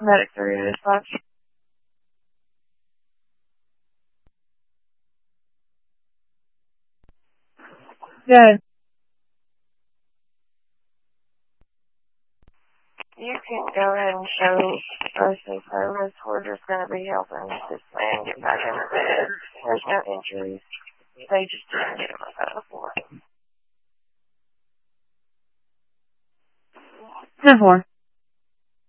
Medic 3 dispatch. Good. You can go ahead and show first aid service. We're just going to be helping this man get back in the bed. There's no injuries. They just didn't get him out of the floor. 10-4.